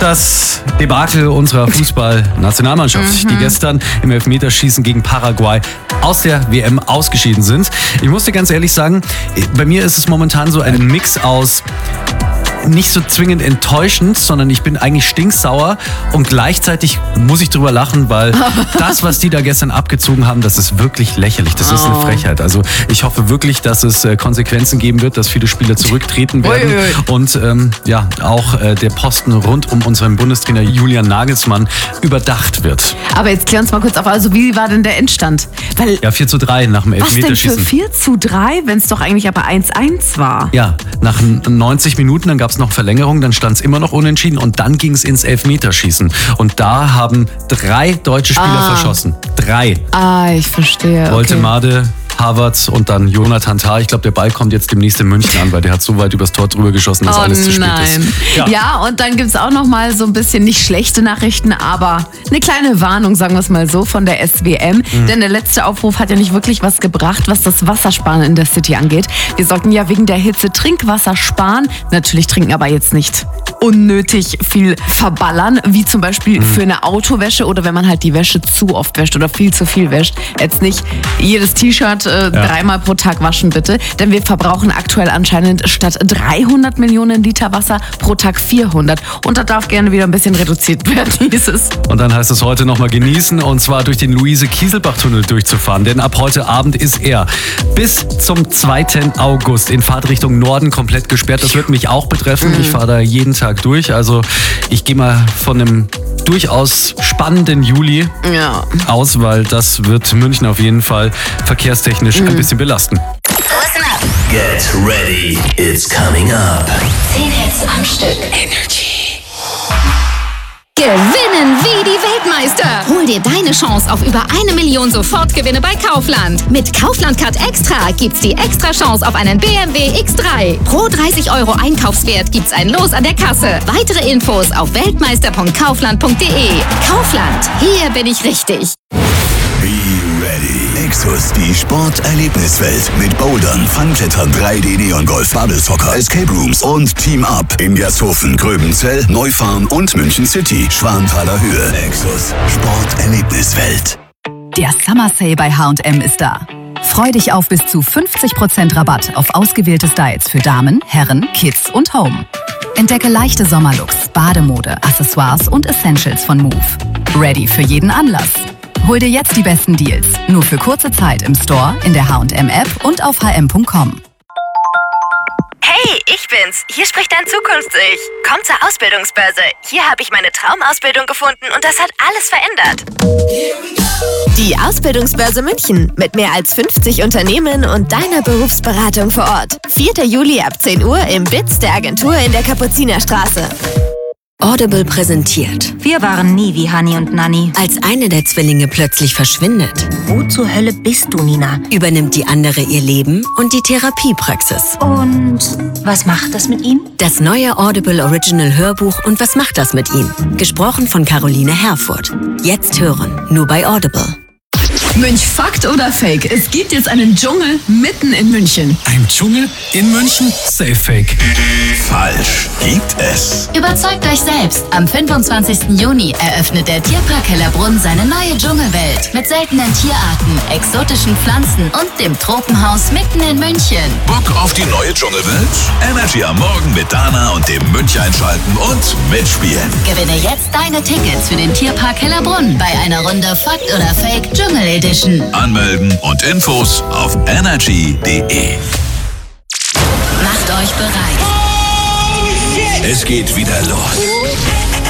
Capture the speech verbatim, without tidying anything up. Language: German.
Das Debakel unserer Fußball-Nationalmannschaft, mhm. die gestern im Elfmeterschießen gegen Paraguay aus der W M ausgeschieden sind. Ich muss dir ganz ehrlich sagen, bei mir ist es momentan so ein Mix aus nicht so zwingend enttäuschend, sondern ich bin eigentlich stinksauer und gleichzeitig muss ich drüber lachen, weil das, was die da gestern abgezogen haben, das ist wirklich lächerlich. Das ist eine Frechheit. Also ich hoffe wirklich, dass es äh, Konsequenzen geben wird, dass viele Spieler zurücktreten werden ui, ui. und ähm, ja, auch äh, der Posten rund um unseren Bundestrainer Julian Nagelsmann überdacht wird. Aber jetzt klär uns mal kurz auf, also wie war denn der Endstand? Weil, ja, vier zu drei nach dem Elfmeterschießen. Was denn für vier zu drei, wenn es doch eigentlich aber eins eins war? Ja, nach neunzig Minuten, dann gab es noch Verlängerung, dann stand es immer noch unentschieden und dann ging es ins Elfmeterschießen. Und da haben drei deutsche Spieler ah. verschossen. Drei. Ah, ich verstehe. Woltemade, okay. Havertz und dann Jonathan Tah. Ich glaube, der Ball kommt jetzt demnächst in München an, weil der hat so weit übers Tor drüber geschossen, dass oh alles zu spät nein. ist. Ja. ja, und dann gibt es auch noch mal so ein bisschen nicht schlechte Nachrichten, aber eine kleine Warnung, sagen wir es mal so, von der S W M. Mhm. Denn der letzte Aufruf hat ja nicht wirklich was gebracht, was das Wassersparen in der City angeht. Wir sollten ja wegen der Hitze Trinkwasser sparen. Natürlich trinken, aber jetzt nicht unnötig viel verballern, wie zum Beispiel mhm. für eine Autowäsche oder wenn man halt die Wäsche zu oft wäscht oder viel zu viel wäscht. Jetzt nicht jedes T-Shirt äh, ja. dreimal pro Tag waschen, bitte. Denn wir verbrauchen aktuell anscheinend statt dreihundert Millionen Liter Wasser pro Tag vierhundert. Und da darf gerne wieder ein bisschen reduziert werden, hieß es. Und dann heißt es heute nochmal genießen, und zwar durch den Luise-Kieselbach-Tunnel durchzufahren. Denn ab heute Abend ist er bis zum zweiten August in Fahrtrichtung Norden komplett gesperrt. Das wird mich auch betreffen. Mhm. Ich fahre da jeden Tag durch. Also ich gehe mal von einem durchaus spannenden Juli ja. aus, weil das wird München auf jeden Fall verkehrstechnisch mhm. ein bisschen belasten. Listen up. Get ready, it's coming up. Zehn Hits am Stück. Energy. Gewinnen wie die Weltmeister. Hol dir deine Chance auf über eine Million Sofortgewinne bei Kaufland. Mit Kaufland Card Extra gibt's die extra Chance auf einen B M W X drei. Pro dreißig Euro Einkaufswert gibt's ein Los an der Kasse. Weitere Infos auf weltmeister punkt kaufland punkt de. Kaufland, hier bin ich richtig. Be ready. Nexus, die Sporterlebniswelt mit Bouldern, Funklettern, drei D Neon-Golf, Bubble-Soccer, Escape Rooms und Team Up in Gershofen, Gröbenzell, Neufahren und München City, Schwanthaler Höhe. Nexus, Sporterlebniswelt. Der Summer Sale bei H und M ist da. Freu dich auf bis zu fünfzig Prozent Rabatt auf ausgewählte Styles für Damen, Herren, Kids und Home. Entdecke leichte Sommerlooks, Bademode, Accessoires und Essentials von Move. Ready für jeden Anlass. Hol dir jetzt die besten Deals. Nur für kurze Zeit im Store, in der H und M App und auf h m punkt com. Hey, ich bin's. Hier spricht dein Zukunfts-Ich. Komm zur Ausbildungsbörse. Hier habe ich meine Traumausbildung gefunden und das hat alles verändert. Die Ausbildungsbörse München mit mehr als fünfzig Unternehmen und deiner Berufsberatung vor Ort. vierter Juli ab zehn Uhr im B I T S der Agentur in der Kapuzinerstraße. Audible präsentiert. Wir waren nie wie Hani und Nanni. Als eine der Zwillinge plötzlich verschwindet. Wo zur Hölle bist du, Nina? Übernimmt die andere ihr Leben und die Therapiepraxis. Und was macht das mit ihm? Das neue Audible Original Hörbuch und was macht das mit ihm? Gesprochen von Caroline Herfurth. Jetzt hören, nur bei Audible. Münch, Fakt oder Fake? Es gibt jetzt einen Dschungel mitten in München. Ein Dschungel in München? Safe Fake. Falsch. Gibt es. Überzeugt euch selbst. Am fünfundzwanzigsten Juni eröffnet der Tierpark Hellerbrunn seine neue Dschungelwelt. Mit seltenen Tierarten, exotischen Pflanzen und dem Tropenhaus mitten in München. Bock auf die neue Dschungelwelt? Energy am Morgen mit Dana und dem Münch einschalten und mitspielen. Gewinne jetzt deine Tickets für den Tierpark Hellerbrunn bei einer Runde Fakt oder Fake Dschungel Edition. Anmelden und Infos auf energy punkt de. Macht euch bereit. Es geht wieder los.